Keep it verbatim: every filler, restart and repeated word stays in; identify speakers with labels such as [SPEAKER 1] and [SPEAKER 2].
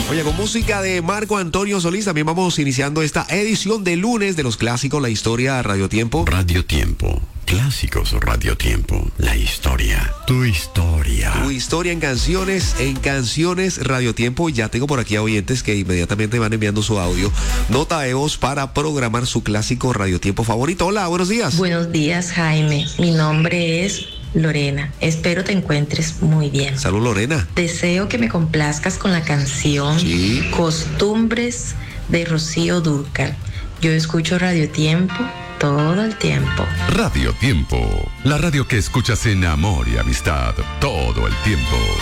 [SPEAKER 1] Oye, con música de Marco Antonio Solís también vamos iniciando esta edición de lunes de los clásicos, la historia Radio Tiempo.
[SPEAKER 2] Radio Tiempo, clásicos Radio Tiempo, la historia, tu historia.
[SPEAKER 1] Tu historia en canciones, en canciones Radio Tiempo. Ya tengo por aquí a oyentes que inmediatamente van enviando su audio, nota de voz para programar su clásico Radio Tiempo favorito. Hola, buenos días.
[SPEAKER 3] Buenos días, Jaime. Mi nombre es Lorena, espero te encuentres muy bien.
[SPEAKER 1] Salud, Lorena.
[SPEAKER 3] Deseo que me complazcas con la canción
[SPEAKER 1] sí.
[SPEAKER 3] Costumbres de Rocío Dúrcal. Yo escucho Radio Tiempo todo el tiempo.
[SPEAKER 4] Radio Tiempo, la radio que escuchas en amor y amistad todo el tiempo.